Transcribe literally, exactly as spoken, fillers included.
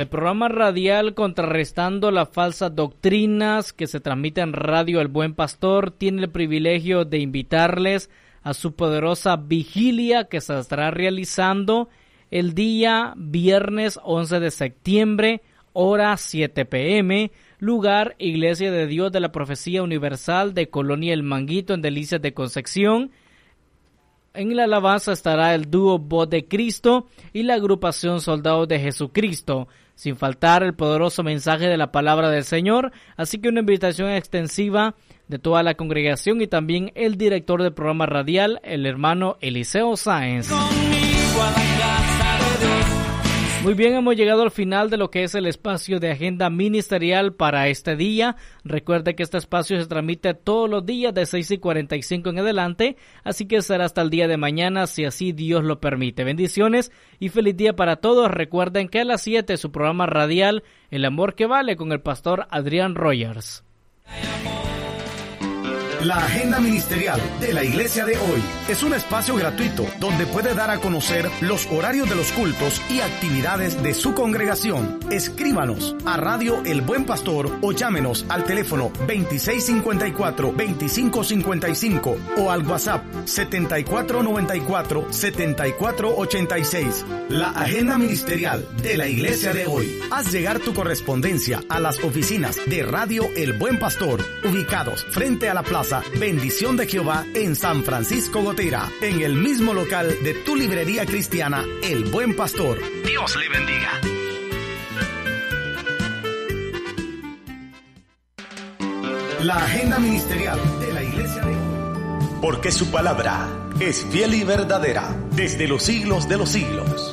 El programa radial Contrarrestando las falsas doctrinas, que se transmite en Radio El Buen Pastor, tiene el privilegio de invitarles a su poderosa vigilia que se estará realizando el día viernes once de septiembre, hora siete pe eme, lugar Iglesia de Dios de la Profecía Universal de Colonia El Manguito en Delicias de Concepción. En la alabanza estará el dúo Voz de Cristo y la agrupación Soldados de Jesucristo, sin faltar el poderoso mensaje de la palabra del Señor, así que una invitación extensiva de toda la congregación y también el director del programa radial, el hermano Eliseo Sáenz. Conmigo a la casa de Dios. Muy bien, hemos llegado al final de lo que es el espacio de agenda ministerial para este día. Recuerde que este espacio se transmite todos los días de seis y cuarenta y cinco en adelante, así que será hasta el día de mañana, si así Dios lo permite. Bendiciones y feliz día para todos. Recuerden que a las siete su programa radial, El Amor que Vale, con el pastor Adrián Rogers. La agenda ministerial de la iglesia de hoy es un espacio gratuito donde puede dar a conocer los horarios de los cultos y actividades de su congregación. Escríbanos a Radio El Buen Pastor o llámenos al teléfono veintiséis cincuenta y cuatro, veinticinco cincuenta y cinco o al WhatsApp setenta y cuatro noventa y cuatro, setenta y cuatro ochenta y seis. La agenda ministerial de la iglesia de hoy. Haz llegar tu correspondencia a las oficinas de Radio El Buen Pastor, ubicados frente a la plaza Bendición de Jehová en San Francisco Gotera, en el mismo local de tu librería cristiana El Buen Pastor. Dios le bendiga. La agenda ministerial de la iglesia de hoy. Porque su palabra es fiel y verdadera desde los siglos de los siglos.